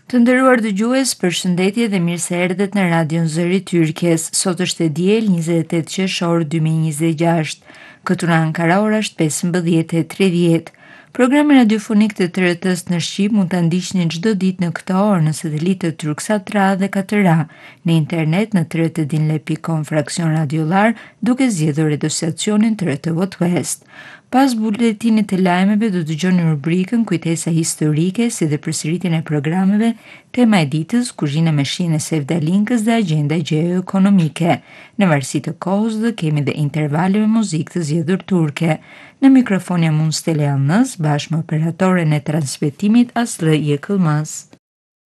Të nderuar dëgjues, përshëndetje dhe mirë se erdhët në Radion Zëri Tyrkes. Sot është e diel 28 qershor 2026. Këtu në Ankara ora është 15:30. Programi radiofonik të TRT-s në Shqip mund ta ndiqni çdo ditë në këtë orë në satelitë Turksat 3 dhe 4A, në internet në trdin.com /radiolar, duke zgjedhur redaksionin TRT West. Pas buletinit të lajmeve do dëgjoni rubrikën Kujtesa historike, si dhe përsëritjen e programeve, tema e ditës, kuzhina me shijen e Sevdalinkës dhe agjenda gjeoekonomike. Në varësi të kohës do kemi dhe intervale me muzikë të zgjedhur turke. Në mikrofon jam unë Stella Annës, bashkë me operatoren e transmetimit Aslı Yıkılmaz.